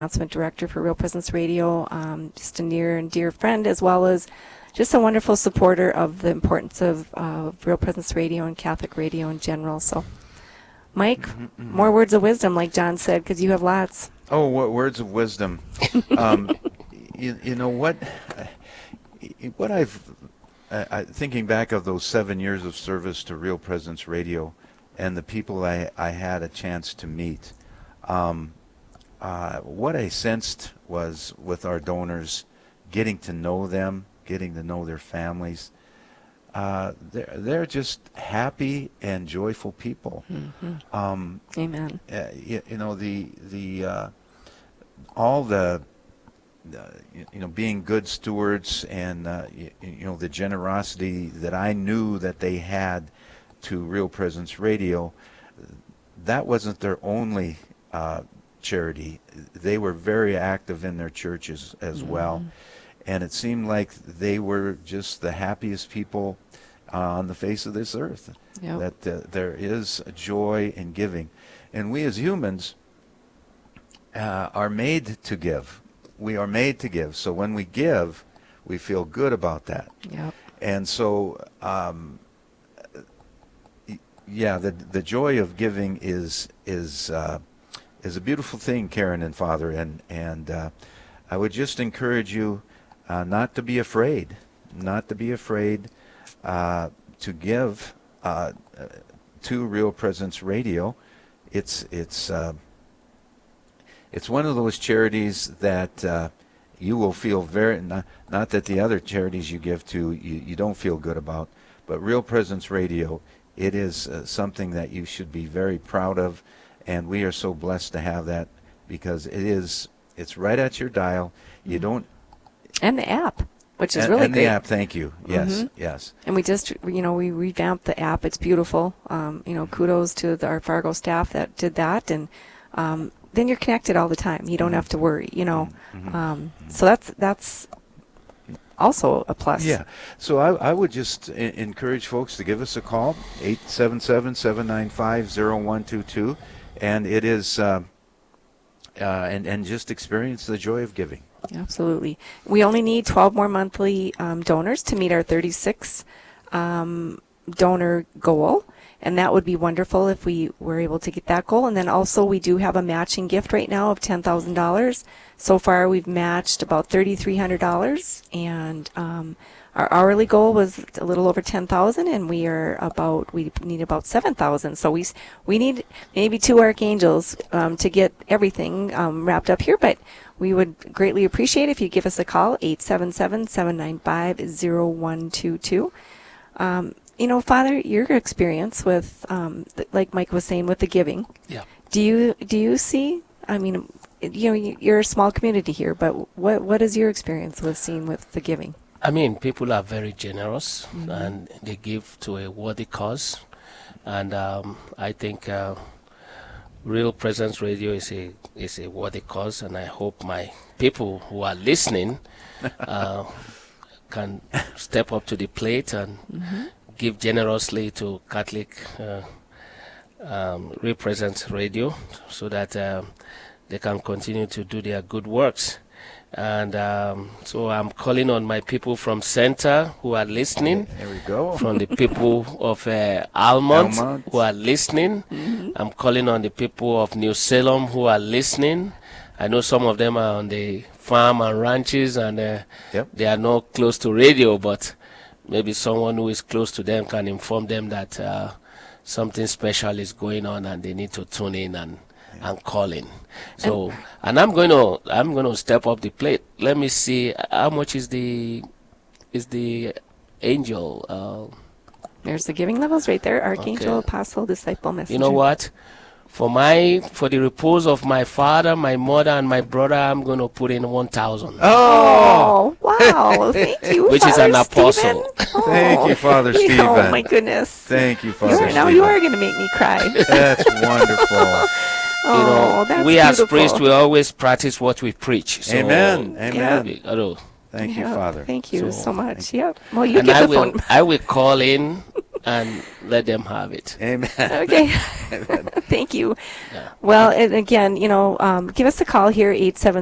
announcement director for Real Presence Radio, just a near and dear friend, as well as just a wonderful supporter of the importance of Real Presence Radio and Catholic radio in general. So, Mike, more words of wisdom, like John said, because you have lots. Oh, what words of wisdom. You know what I've thinking back of those 7 years of service to Real Presence Radio and the people I had a chance to meet, what I sensed was with our donors, getting to know them, getting to know their families. They're just happy and joyful people. Mm-hmm. Amen. You know, all the being good stewards and the generosity that I knew that they had to Real Presence Radio, that wasn't their only charity. They were very active in their churches as well, and it seemed like they were just the happiest people on the face of this earth. Yep. That there is a joy in giving, and we as humans are made to give. We are made to give. So when we give, we feel good about that. Yep. And so, the joy of giving is a beautiful thing, Karen and Father. And I would just encourage you not to be afraid, to give to Real Presence Radio. It's one of those charities that you will feel not that the other charities you give to you don't feel good about, but Real Presence Radio, it is something that you should be very proud of, and we are so blessed to have that because it's right at your dial. You don't. And the app, which is really and great. And the app, thank you. Yes, yes. And we just, we revamped the app. It's beautiful. Kudos to our Fargo staff that did that, and then you're connected all the time. You don't have to worry, So that's also a plus. Yeah. So I would just encourage folks to give us a call, 877-795-0122, and it is and just experience the joy of giving. Absolutely. We only need 12 more monthly donors to meet our 36 donor goal. And that would be wonderful if we were able to get that goal. And then also we do have a matching gift right now of $10,000. So far we've matched about $3,300. And our hourly goal was a little over $10,000, and we need about $7,000. So we need maybe 2 archangels to get everything wrapped up here. But we would greatly appreciate if you give us a call, 877-795-0122. Father, your experience with, like Mike was saying, with the giving. Yeah. Do you see? I mean, you're a small community here, but what is your experience with seeing with the giving? I mean, people are very generous, and they give to a worthy cause, and I think Real Presence Radio is a worthy cause, and I hope my people who are listening can step up to the plate and give generously to Catholic Real Presence Radio so that they can continue to do their good works. And so I'm calling on my people from Center who are listening. There we go. From the people of Almont who are listening. I'm calling on the people of New Salem who are listening. I know some of them are on the farm and ranches, and they are not close to radio, but maybe someone who is close to them can inform them that something special is going on and they need to tune in and call in. So, and I'm going to step up the plate. Let me see how much is the angel. There's the giving levels right there: Archangel, Apostle, Disciple, Messenger. You know what? For the repose of my father, my mother, and my brother, I'm going to put in 1,000. Oh, wow. Thank you, which Father is an apostle. Oh. Thank you, Father Stephen. Oh, my goodness. Thank you, Father Stephen. Now you are going to make me cry. That's wonderful. That's we as beautiful. priests, we always practice what we preach. So, Amen. Yeah. Thank you, Father. Thank you so much. Yep. Well, you get the phone. I will call in and let them have it. Amen. Okay. Thank you. Yeah. Well, and again, give us a call here,